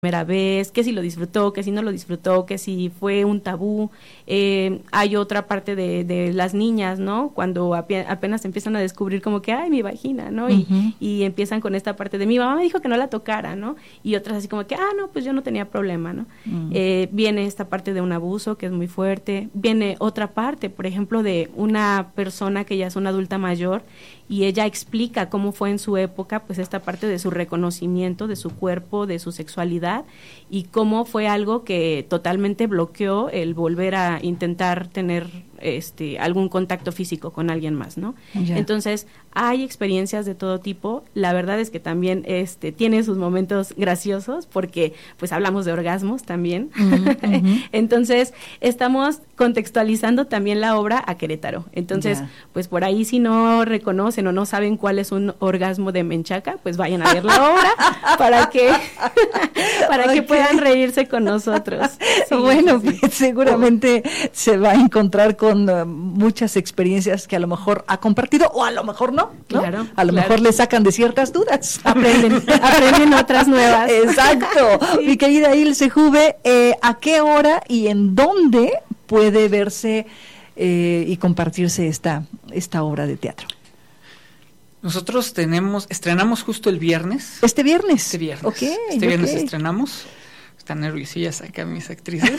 primera vez, que si lo disfrutó, que si no lo disfrutó, que si fue un tabú. Hay otra parte de las niñas, ¿no? Cuando apenas empiezan a descubrir como que, ay, mi vagina, ¿no? Uh-huh. Y empiezan con esta parte de, mi mamá me dijo que no la tocara, ¿no? Y otras así como que, no, pues yo no tenía problema, ¿no? Uh-huh. Viene esta parte de un abuso que es muy fuerte. Viene otra parte, por ejemplo, de una persona que ya es una adulta mayor y ella explica cómo fue en su época, pues esta parte de su reconocimiento de su cuerpo, de su sexualidad, y cómo fue algo que totalmente bloqueó el volver a intentar tener algún contacto físico con alguien más, ¿no? Yeah. Entonces, hay experiencias de todo tipo. La verdad es que también tiene sus momentos graciosos, porque pues hablamos de orgasmos también. Uh-huh. Entonces, estamos contextualizando también la obra a Querétaro. Entonces, yeah, pues por ahí si no reconocen o no saben cuál es un orgasmo de Menchaca, pues vayan a ver la obra para que okay, puedan reírse con nosotros. Sí, bueno, sí. Pues, seguramente se va a encontrar con muchas experiencias que a lo mejor ha compartido o a lo mejor no, ¿no? Claro, a lo mejor le sacan de ciertas dudas. Aprenden otras nuevas. Exacto. Sí. Mi querida Ilse Jube, ¿a qué hora y en dónde puede verse y compartirse esta obra de teatro? Nosotros estrenamos justo el viernes. ¿Este viernes? Este viernes. Okay, viernes estrenamos. Están nerviosillas acá mis actrices.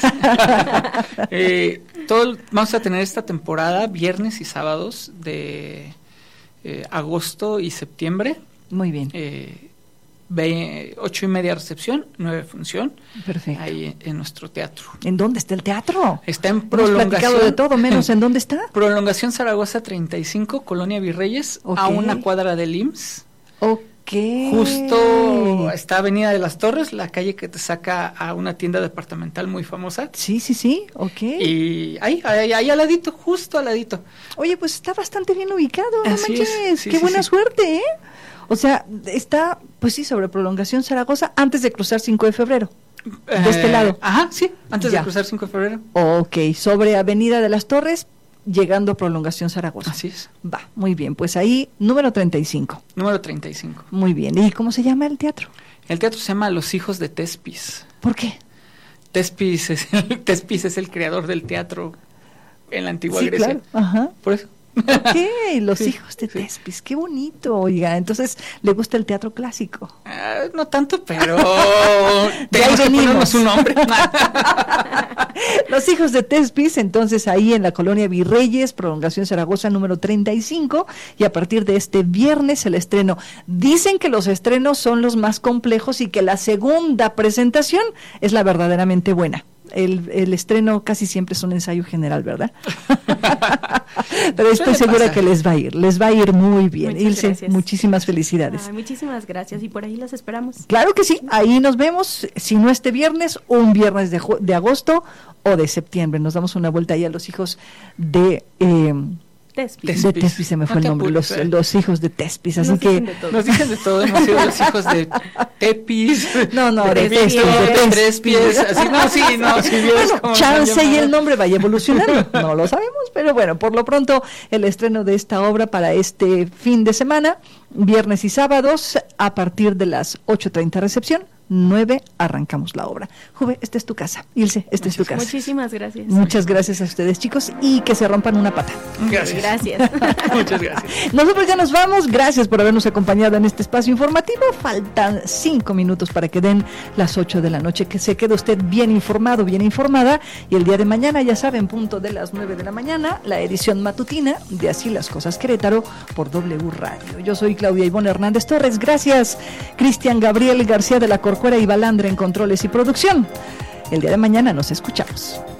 Vamos a tener esta temporada viernes y sábados de agosto y septiembre. Muy bien. 8:30 recepción, 9 función. Perfecto. Ahí en nuestro teatro. ¿En dónde está el teatro? Está en prolongación. Hemos platicado de todo, menos ¿en dónde está? Prolongación Zaragoza 35, Colonia Virreyes, okay, a una cuadra del IMSS. Okay. Justo está Avenida de las Torres, la calle que te saca a una tienda departamental muy famosa. Sí, okay. Y ahí al ladito, justo al ladito. Oye, pues está bastante bien ubicado, no manches, sí, qué buena suerte, ¿eh? O sea, está, pues sí, sobre Prolongación Zaragoza, antes de cruzar 5 de febrero, de este lado. Ajá, sí, antes de cruzar 5 de febrero. Ok, sobre Avenida de las Torres, llegando a Prolongación Zaragoza. Así es. Va, muy bien, pues ahí, número 35. Número 35. Muy bien, ¿y cómo se llama el teatro? El teatro se llama Los Hijos de Tespis. ¿Por qué? Tespis es el creador del teatro en la antigua Grecia. Claro. Ajá. Por eso. Ok, Los Hijos de Tespis, qué bonito, oiga, entonces, ¿le gusta el teatro clásico? No tanto, pero tenemos que ponernos un nombre. Los Hijos de Tespis, entonces ahí en la Colonia Virreyes, Prolongación Zaragoza número 35, y a partir de este viernes el estreno. Dicen que los estrenos son los más complejos y que la segunda presentación es la verdaderamente buena. El estreno casi siempre es un ensayo general, ¿verdad? Pero estoy segura que les va a ir muy bien. Ilse, muchísimas felicidades. Muchísimas gracias y por ahí los esperamos. Claro que sí, ahí nos vemos, si no este viernes, un viernes de agosto o de septiembre. Nos damos una vuelta ahí a Los Hijos de... Tespis. De Tespis se me fue el nombre, los Hijos de Tespis, así que... Nos dicen de todo, hemos sido los hijos de Tepis, de tres pies, así, bueno, chance y el nombre vaya evolucionando, no lo sabemos, pero bueno, por lo pronto el estreno de esta obra para este fin de semana, viernes y sábados, a partir de las 8:30 recepción, 9 arrancamos la obra. Jube, esta es tu casa. Ilse, esta es tu casa. Muchísimas gracias. Muchas gracias a ustedes, chicos, y que se rompan una pata. Gracias. Muchas gracias. Nosotros ya nos vamos. Gracias por habernos acompañado en este espacio informativo. Faltan 5 minutos para que den las 8 de la noche. Que se quede usted bien informado, bien informada. Y el día de mañana, ya saben, punto de las 9 de la mañana, la edición matutina de Así las Cosas Querétaro por W Radio. Yo soy Claudia Ivonne Hernández Torres. Gracias, Cristian Gabriel García de la Corcuera y Balandra en controles y producción. El día de mañana nos escuchamos.